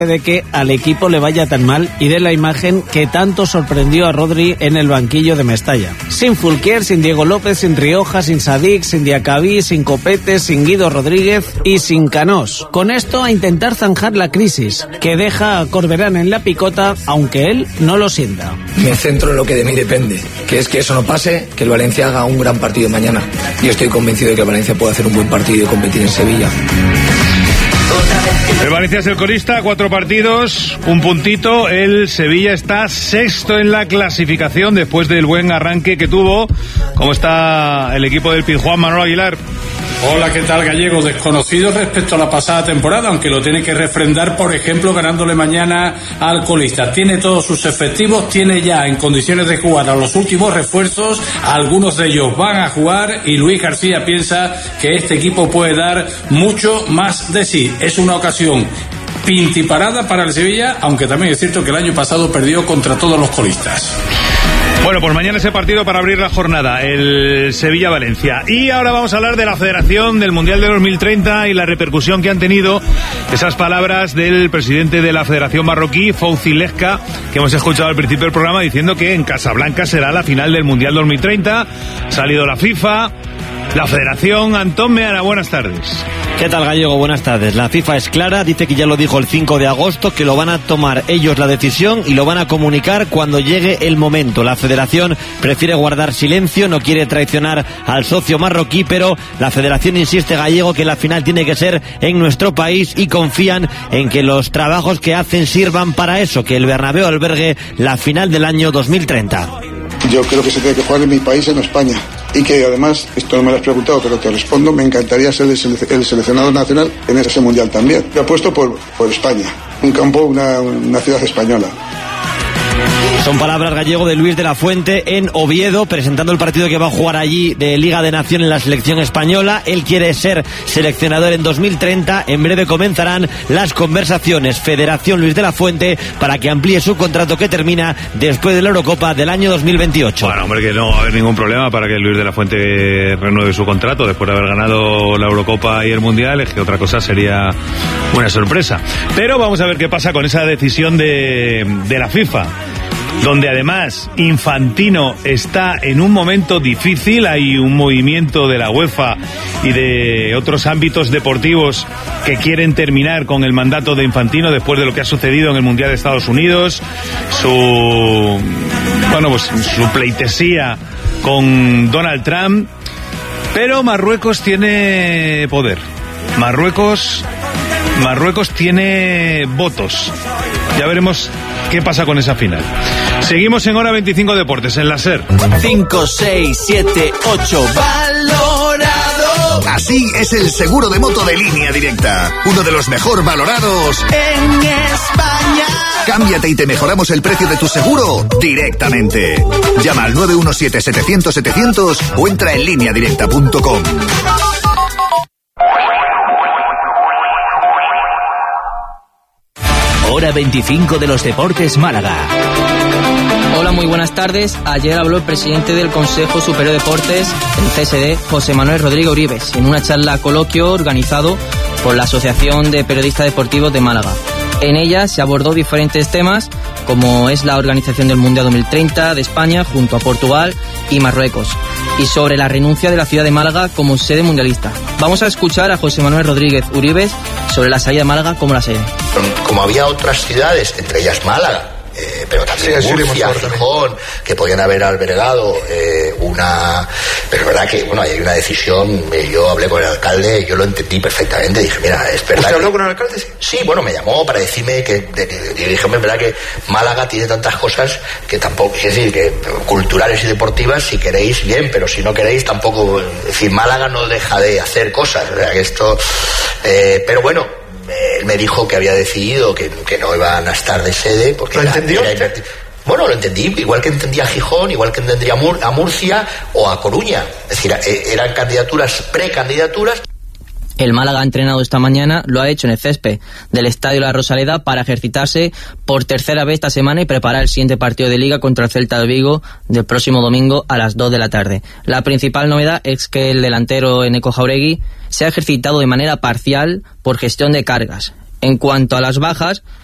de que al equipo le vaya tan mal y de la imagen que tanto sorprendió a Rodri en el banquillo de Mestalla. Sin Fulquier, sin Diego López, sin Rioja, sin Sadik, sin Diacabí, sin Copete, sin Guido Rodríguez y sin Canós. Con esto a intentar zanjar la crisis, que deja a Corberán en la picota, aunque él no lo sienta. Me centro en lo que de mí depende, que es que eso no pase, que el Valencia haga un gran partido mañana. Yo estoy convencido de que el Valencia puede hacer un buen partido y competir en Sevilla. El Valencia es el colista, 4 partidos, un puntito. El Sevilla está sexto en la clasificación después del buen arranque que tuvo. ¿Cómo está el equipo del Pizjuán, Manuel Aguilar? Hola, ¿qué tal, Gallego? Desconocido respecto a la pasada temporada, aunque lo tiene que refrendar, por ejemplo, ganándole mañana al colista. Tiene todos sus efectivos, tiene ya en condiciones de jugar a los últimos refuerzos, algunos de ellos van a jugar y Luis García piensa que este equipo puede dar mucho más de sí. Es una ocasión pintiparada para el Sevilla, aunque también es cierto que el año pasado perdió contra todos los colistas. Bueno, pues mañana ese partido para abrir la jornada, el Sevilla-Valencia. Y ahora vamos a hablar de la Federación, del Mundial de 2030 y la repercusión que han tenido esas palabras del presidente de la Federación marroquí, Fouzi Lesca, que hemos escuchado al principio del programa diciendo que en Casablanca será la final del Mundial 2030. Ha salido la FIFA, la Federación. Antón Meana, buenas tardes. ¿Qué tal, Gallego? Buenas tardes. La FIFA es clara, dice que ya lo dijo el 5 de agosto, que lo van a tomar ellos la decisión y lo van a comunicar cuando llegue el momento. La Federación prefiere guardar silencio, no quiere traicionar al socio marroquí, pero la Federación insiste, Gallego, que la final tiene que ser en nuestro país y confían en que los trabajos que hacen sirvan para eso, que el Bernabéu albergue la final del año 2030. Yo creo que se tiene que jugar en mi país, en España. Y que además, esto no me lo has preguntado, pero te respondo, me encantaría ser el seleccionador nacional en ese mundial también. Yo apuesto por España, un campo, una ciudad española. Son palabras, Gallego, de Luis de la Fuente en Oviedo, presentando el partido que va a jugar allí de Liga de Naciones en la selección española. Él quiere ser seleccionador en 2030. En breve comenzarán las conversaciones Federación Luis de la Fuente para que amplíe su contrato que termina después de la Eurocopa del año 2028. Bueno, hombre, que no va a haber ningún problema para que Luis de la Fuente renueve su contrato después de haber ganado la Eurocopa y el Mundial. Es que otra cosa sería una sorpresa. Pero vamos a ver qué pasa con esa decisión de la FIFA, donde además Infantino está en un momento difícil. Hay un movimiento de la UEFA y de otros ámbitos deportivos que quieren terminar con el mandato de Infantino después de lo que ha sucedido en el Mundial de Estados Unidos, su pleitesía con Donald Trump. Pero Marruecos tiene poder, Marruecos tiene votos. Ya veremos qué pasa con esa final. Seguimos en Hora 25 Deportes, en la SER. 5, 6, 7, 8, valorado. Así es el seguro de moto de Línea Directa, uno de los mejor valorados en España. Cámbiate y te mejoramos el precio de tu seguro directamente. Llama al 917-700-700 o entra en lineadirecta.com. Hora 25 de los Deportes Málaga. Hola, muy buenas tardes. Ayer habló el presidente del Consejo Superior de Deportes, el CSD, José Manuel Rodríguez Uribes, en una charla coloquio organizado por la Asociación de Periodistas Deportivos de Málaga. En ella se abordó diferentes temas, como es la organización del Mundial 2030 de España junto a Portugal y Marruecos, y sobre la renuncia de la ciudad de Málaga como sede mundialista. Vamos a escuchar a José Manuel Rodríguez Uribes sobre la salida de Málaga como la sede. Como había otras ciudades, entre ellas Málaga, pero también Murcia, Gijón, que podían haber albergado una... Pero es verdad que, bueno, hay una decisión. Yo hablé con el alcalde, yo lo entendí perfectamente. Dije, mira, es verdad. ¿Usted habló con el alcalde? Sí, bueno, me llamó para decirme que dije, hombre, es verdad que Málaga tiene tantas cosas que tampoco, es decir, que culturales y deportivas, si queréis, bien, pero si no queréis, tampoco. Es decir, Málaga no deja de hacer cosas, o sea, que esto... pero bueno, él me dijo que había decidido que no iban a estar de sede porque ¿Lo entendió? Bueno, lo entendí, igual que entendía a Gijón, igual que entendía a Murcia o a Coruña. Es decir, eran candidaturas, precandidaturas. El Málaga ha entrenado esta mañana, lo ha hecho en el césped del Estadio La Rosaleda para ejercitarse por tercera vez esta semana y preparar el siguiente partido de Liga contra el Celta de Vigo del próximo domingo a las 2 de la tarde. La principal novedad es que el delantero Eneco Jauregui se ha ejercitado de manera parcial por gestión de cargas. En cuanto a las bajas,